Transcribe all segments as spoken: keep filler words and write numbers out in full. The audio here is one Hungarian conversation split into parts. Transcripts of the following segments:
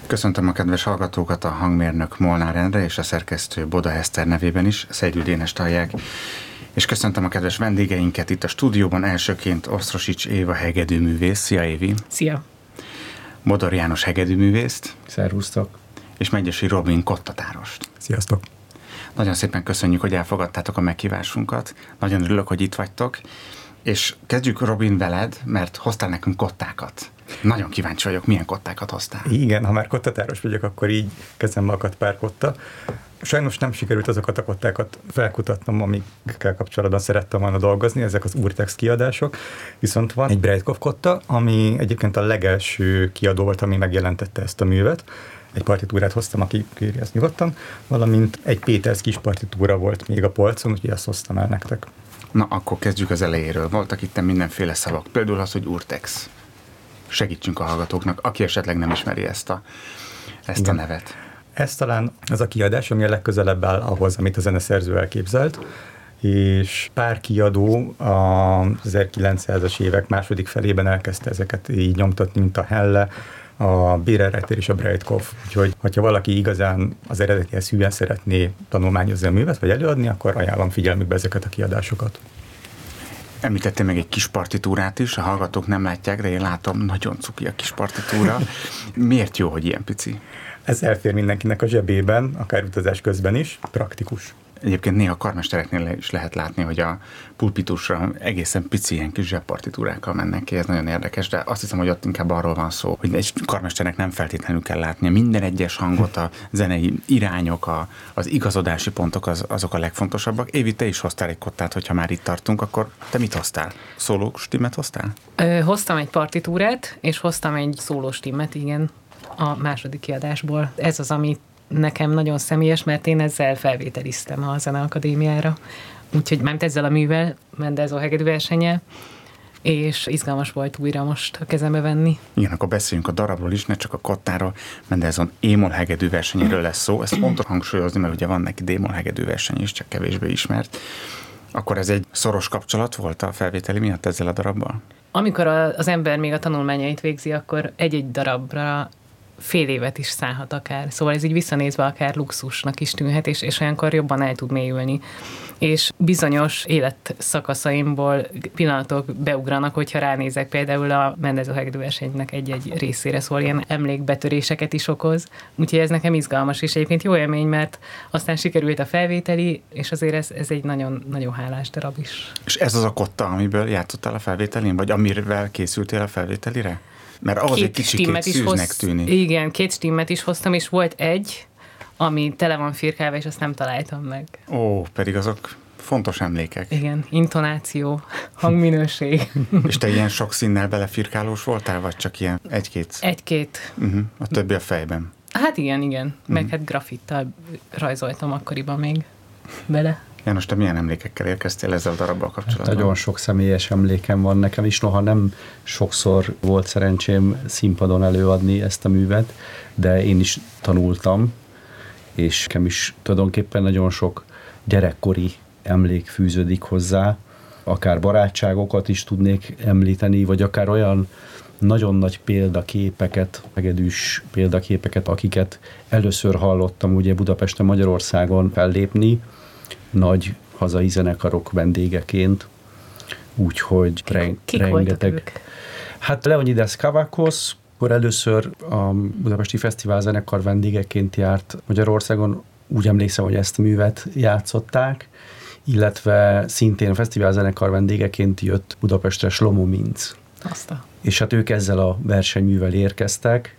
Köszöntöm a kedves hallgatókat, a hangmérnök Molnár Endre és a szerkesztő Boda Eszter nevében is, Szegő Dénest hallják. És köszöntöm a kedves vendégeinket itt a stúdióban, elsőként Osztrosics Éva hegedűművész. Szia, Évi! Szia! Bodor János hegedűművészt. Szervusztok! És Megyesi Robin kottatárost. Sziasztok! Nagyon szépen köszönjük, hogy elfogadtátok a meghívásunkat. Nagyon örülök, hogy itt vagytok. És kezdjük, Robin, veled, mert hoztál nekünk kottákat. Nagyon kíváncsi vagyok, milyen kottákat hoztál. Igen, ha már kottatáros vagyok, akkor így kezembe akadt pár kotta. Sajnos nem sikerült azokat a kottákat felkutatnom, amikkel kapcsolatban szerettem volna dolgozni, ezek az Urtex kiadások. Viszont van egy Breitkopf kotta, ami egyébként a legelső kiadó volt, ami megjelentette ezt a művet. Egy partitúrát hoztam, aki kéri ezt nyugodtan, valamint egy Péters kis partitúra volt még a polcon, úgyhogy ezt hoztam el nektek. Na, akkor kezdjük az elejéről. Voltak itt mindenféle szavak. Például az, hogy Urtex. Segítsünk a hallgatóknak, aki esetleg nem ismeri ezt a, ezt a nevet. Ez talán az a kiadás, ami a legközelebb áll ahhoz, amit a zeneszerző elképzelt, és pár kiadó az ezerkilencszázas évek második felében elkezdte ezeket így nyomtatni, mint a Helle, a Bérelreiter és a Breitkopf. Úgyhogy, ha valaki igazán az eredetihez hűen szeretné tanulmányozni a művet, vagy előadni, akkor ajánlom figyelmükbe ezeket a kiadásokat. Említettél meg egy kis partitúrát is, a hallgatók nem látják, de én látom, nagyon cuki a kis partitúra. Miért jó, hogy ilyen pici? Ez elfér mindenkinek a zsebében, akár utazás közben is, praktikus. Egyébként néha a karmestereknél is lehet látni, hogy a pulpitusra egészen pici ilyen kis zsebpartitúrákkal mennek ki, ez nagyon érdekes, de azt hiszem, hogy ott inkább arról van szó, hogy egy karmesternek nem feltétlenül kell látnia minden egyes hangot, a zenei irányok, a, az igazodási pontok az, azok a legfontosabbak. Évi, te is hoztál egy kottát, hogyha már itt tartunk, akkor te mit hoztál? Szóló stimmet hoztál? Ö, hoztam egy partitúrát, és hoztam egy szóló stimmet, igen, a második kiadásból. Ez az, amit nekem nagyon személyes, mert én ezzel felvételiztem a Zeneakadémiára. Úgyhogy ment ezzel a művel, Mendelssohn hegedűversennyel, és izgalmas volt újra most a kezembe venni. Igen, akkor beszéljünk a darabról is, ne csak a kottáról, Mendelssohn E-moll hegedűversenyéről lesz szó. Ezt fontos hangsúlyozni, mert ugye van neki D-moll hegedűverseny is, csak kevésbé ismert. Akkor ez egy szoros kapcsolat volt a felvételi miatt ezzel a darabbal? Amikor a, az ember még a tanulmányait végzi, akkor egy-egy darabra fél évet is szállhat akár. Szóval ez így visszanézve akár luxusnak is tűnhet, és, és olyankor jobban el tud mélyülni. És bizonyos életszakaszaimból pillanatok beugranak, hogyha ránézek például a Mendelssohn hegedűversenynek egy-egy részére, szóval ilyen emlékbetöréseket is okoz. Úgyhogy ez nekem izgalmas, és egyébként jó élmény, mert aztán sikerült a felvételi, és azért ez, ez egy nagyon, nagyon hálás darab is. És ez az a kotta, amiből játszottál a felvételin, vagy amivel készültél a felvételire? Mert ahhoz két egy kicsikét szűznek tűnik. Igen, két stimmet is hoztam, és volt egy, ami tele van firkálva, és azt nem találtam meg. Ó, pedig azok fontos emlékek. Igen, intonáció, hangminőség. És te ilyen sok színnel belefirkálós voltál, vagy csak ilyen egy-két? Egy-két. Uh-huh. A többi a fejben. Hát igen, igen. Uh-huh. Meg hát grafittal rajzoltam akkoriban még bele. János, te milyen emlékekkel érkeztél ezzel a darabbal kapcsolatban? Hát nagyon sok személyes emlékem van nekem is, noha nem sokszor volt szerencsém színpadon előadni ezt a művet, de én is tanultam, és nekem is tulajdonképpen nagyon sok gyerekkori emlék fűződik hozzá, akár barátságokat is tudnék említeni, vagy akár olyan nagyon nagy példaképeket, hegedűs példaképeket, akiket először hallottam ugye Budapesten, Magyarországon fellépni, nagy hazai zenekarok vendégeként, úgyhogy Kik, kik rengeteg. Ők? Hát Leonidas Kavakos, akkor először a Budapesti Fesztivál zenekar vendégeként járt Magyarországon, úgy emlékszem, hogy ezt a művet játszották, illetve szintén a Fesztivál zenekar vendégeként jött Budapestre Shlomo Mintz. Aztán. És hát ők ezzel a versenyművel érkeztek.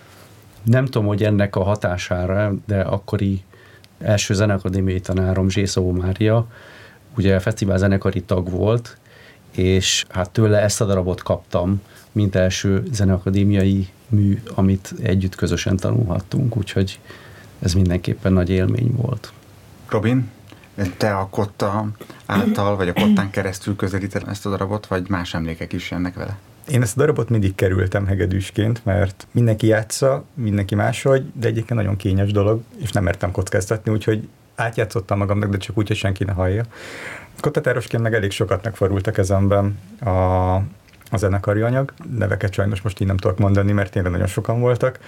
Nem tudom, hogy ennek a hatására, de akkori első zeneakadémiai tanárom Zsészó Mária, ugye fesztivál zenekari tag volt, és hát tőle ezt a darabot kaptam, mint első zeneakadémiai mű, amit együtt közösen tanulhattunk, úgyhogy ez mindenképpen nagy élmény volt. Robin, te a kotta által, vagy a kottán keresztül közelíted ezt a darabot, vagy más emlékek is jönnek vele? Én ezt a darabot mindig kerültem hegedűsként, mert mindenki játsza, mindenki máshogy, de egyébként nagyon kényes dolog, és nem mertem kockáztatni, úgyhogy átjátszottam magamnak, de csak úgy, hogy senki ne hallja. Kottatárosként meg elég sokat megfordult a kezemben a, a zenekari anyag, neveket sajnos most így nem tudok mondani, mert tényleg nagyon sokan voltak,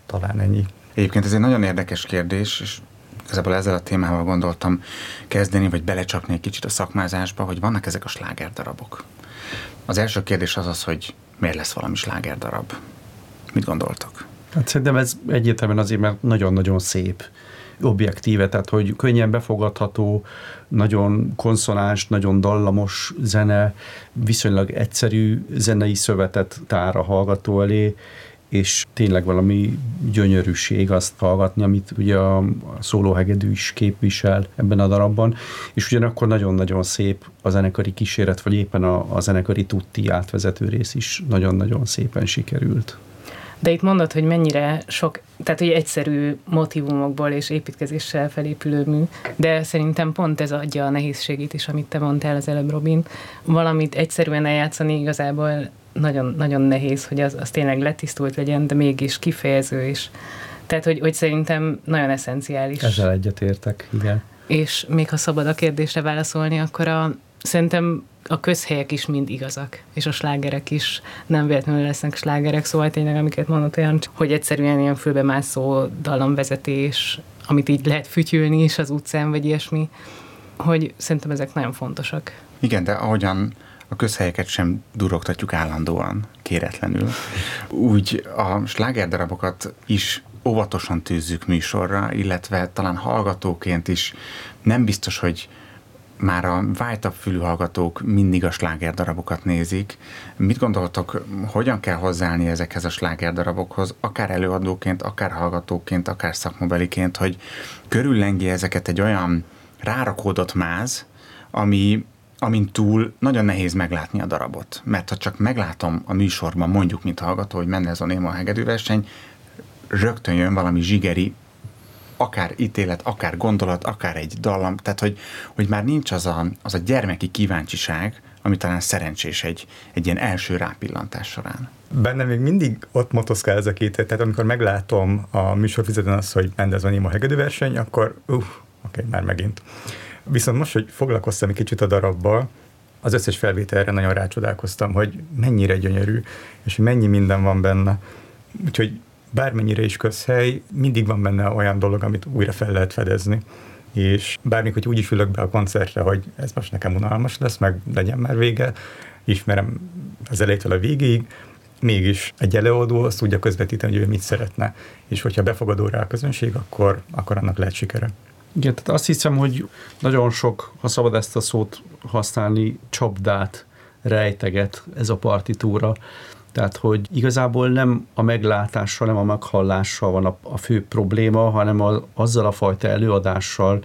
talán ennyi. Egyébként ez egy nagyon érdekes kérdés, és igazából ezzel a témával gondoltam kezdeni, vagy belecsapni egy kicsit a szakmázásba, hogy vannak ezek a slágerdarabok. Az első kérdés az az, hogy miért lesz valami slágerdarab? Mit gondoltok? Hát szerintem ez egyértelműen azért, mert nagyon-nagyon szép, objektíve, tehát hogy könnyen befogadható, nagyon konszonáns, nagyon dallamos zene, viszonylag egyszerű zenei szövetet tár a hallgató elé, és tényleg valami gyönyörűség azt hallgatni, amit ugye a szólóhegedű is képvisel ebben a darabban, és ugyanakkor nagyon-nagyon szép a zenekari kíséret, vagy éppen a, a zenekari tutti átvezető rész is nagyon-nagyon szépen sikerült. De itt mondod, hogy mennyire sok, tehát hogy egyszerű motívumokból és építkezéssel felépülő mű, de szerintem pont ez adja a nehézségét is, amit te mondtál az előbb, Robin. Valamit egyszerűen eljátszani igazából nagyon, nagyon nehéz, hogy az, az tényleg letisztult legyen, de mégis kifejező is. Tehát, hogy, hogy szerintem nagyon eszenciális. Ezzel egyetértek, igen. És még ha szabad a kérdésre válaszolni, akkor a, szerintem a közhelyek is mind igazak, és a slágerek is nem véletlenül lesznek slágerek, szóval tényleg, amiket mondott olyan, hogy egyszerűen ilyen fülbemászó dallamvezetés, amit így lehet fütyülni is az utcán, vagy ilyesmi, hogy szerintem ezek nagyon fontosak. Igen, de ahogyan a közhelyeket sem durogtatjuk állandóan, kéretlenül, úgy a slágerdarabokat is óvatosan tűzzük műsorra, illetve talán hallgatóként is nem biztos, hogy már a vájtabb fülű hallgatók mindig a slágerdarabokat nézik. Mit gondoltok, hogyan kell hozzáállni ezekhez a slágerdarabokhoz, akár előadóként, akár hallgatóként, akár szakmabeliként, hogy körüllengi ezeket egy olyan rárakódott máz, ami, amin túl nagyon nehéz meglátni a darabot. Mert ha csak meglátom a műsorban, mondjuk, mint hallgató, hogy menne ez a néma hegedűverseny, rögtön jön valami zsigeri, akár ítélet, akár gondolat, akár egy dallam, tehát hogy, hogy már nincs az a, az a gyermeki kíváncsiság, ami talán szerencsés egy, egy ilyen első rápillantás során. Bennem még mindig ott motoszkál ez a két, tehát amikor meglátom a műsorfüzeten azt, hogy ez van néma hegedűverseny, akkor uh, oké, okay, már megint. Viszont most, hogy foglalkoztam egy kicsit a darabbal, az összes felvételre nagyon rácsodálkoztam, hogy mennyire gyönyörű, és hogy mennyi minden van benne. Úgyhogy bármennyire is közhely, mindig van benne olyan dolog, amit újra fel lehet fedezni. És bármikor, hogy úgy is ülök be a koncertre, hogy ez most nekem unalmas lesz, meg legyen már vége, ismerem az elejétől a végéig, mégis egy előadó azt tudja közvetíteni, hogy ő mit szeretne. És hogyha befogadó rá a közönség, akkor, akkor annak lehet sikere. Igen, tehát azt hiszem, hogy nagyon sok, ha szabad ezt a szót használni, csapdát rejteget ez a partitúra. Tehát, hogy igazából nem a meglátással, nem a meghallással van a, a fő probléma, hanem a, azzal a fajta előadással,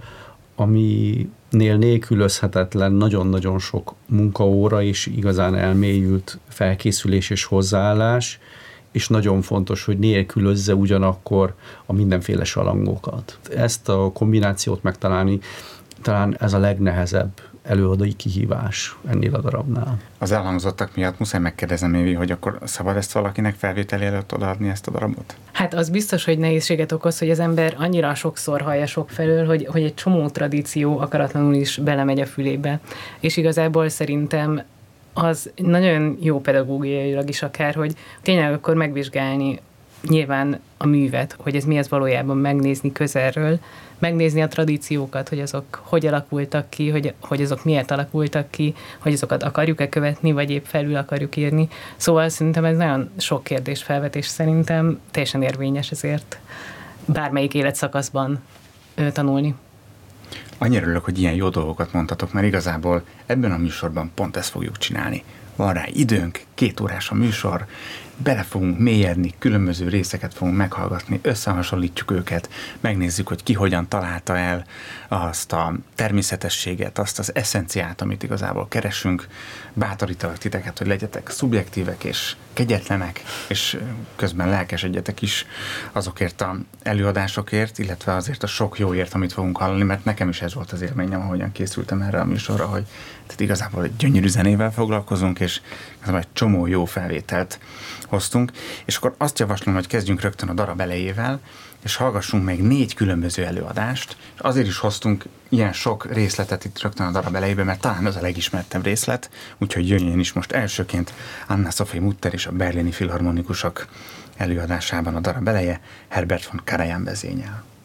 aminél nélkülözhetetlen nagyon-nagyon sok munkaóra és igazán elmélyült felkészülés és hozzáállás, és nagyon fontos, hogy nélkülözze ugyanakkor a mindenféle salangokat. Ezt a kombinációt megtalálni, talán ez a legnehezebb előadói kihívás ennél a darabnál. Az elhangzottak miatt muszáj megkérdezem, Évi, hogy akkor szabad ezt valakinek felvételi előtt odaadni ezt a darabot? Hát az biztos, hogy nehézséget okoz, hogy az ember annyira sokszor hallja sok felől, hogy, hogy egy csomó tradíció akaratlanul is belemegy a fülébe. És igazából szerintem az nagyon jó pedagógiailag is akár, hogy tényleg akkor megvizsgálni nyilván a művet, hogy ez mi ez valójában, megnézni közelről, megnézni a tradíciókat, hogy azok hogy alakultak ki, hogy, hogy azok miért alakultak ki, hogy azokat akarjuk-e követni, vagy épp felül akarjuk írni. Szóval szerintem ez nagyon sok kérdés felvet, és szerintem teljesen érvényes ezért bármelyik életszakaszban ő, tanulni. Annyira örülök, hogy ilyen jó dolgokat mondtatok, mert igazából ebben a műsorban pont ezt fogjuk csinálni. Van rá időnk, két órás a műsor, bele fogunk mélyedni, különböző részeket fogunk meghallgatni, összehasonlítjuk őket, megnézzük, hogy ki hogyan találta el azt a természetességet, azt az eszenciát, amit igazából keresünk. Bátorítalak titeket, hogy legyetek szubjektívek és kegyetlenek, és közben lelkesedjetek is azokért az előadásokért, illetve azért a sok jóért, amit fogunk hallani, mert nekem is ez volt az élményem, ahogyan készültem erre a műsorra, hogy tehát igazából egy gyönyörű zenével foglalkozunk, és egy csomó jó felvételt hoztunk, és akkor azt javaslom, hogy kezdjünk rögtön a darab elejével, és hallgassunk meg négy különböző előadást, és azért is hoztunk ilyen sok részletet itt rögtön a darab elejében, mert talán az a legismertebb részlet, úgyhogy jöjjön is most elsőként Anna Sophie Mutter és a Berlini Filharmonikusok előadásában a darab eleje Herbert von Karajan vezényel.